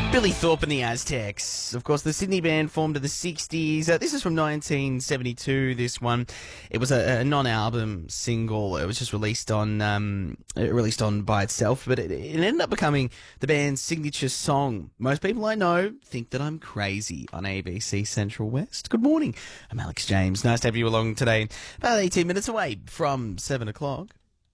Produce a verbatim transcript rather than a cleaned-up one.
Billy Thorpe and the Aztecs. Of course, the Sydney band formed in the sixties. Uh, this is from nineteen seventy-two, this one. It was a, a non-album single. It was just released on um, it released on by itself, but it, it ended up becoming the band's signature song. Most people I know think that I'm crazy on A B C Central West. Good morning. I'm Alex James. Nice to have you along today. About eighteen minutes away from seven o'clock.